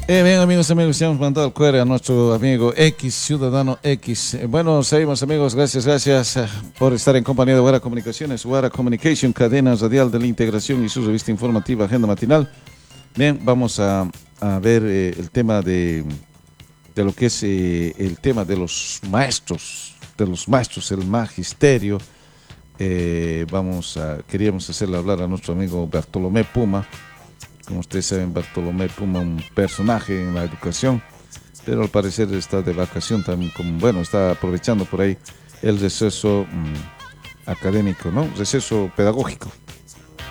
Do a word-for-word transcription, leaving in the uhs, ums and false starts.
Eh, bien, amigos, amigos, ya hemos mandado el cuero a nuestro amigo X, Ciudadano X. Eh, bueno, seguimos, amigos, gracias, gracias eh, por estar en compañía de Guara Comunicaciones, Guara Communication, cadena radial de la integración y su revista informativa Agenda Matinal. Bien, vamos a, a ver eh, el tema de, de lo que es eh, el tema de los maestros, de los maestros, el magisterio. Eh, vamos a, queríamos hacerle hablar a nuestro amigo Bartolomé Puma. Como ustedes saben, Bartolomé Puma, un personaje en la educación, pero al parecer está de vacación también, como, bueno, está aprovechando por ahí el receso mmm, académico, ¿no? Receso pedagógico.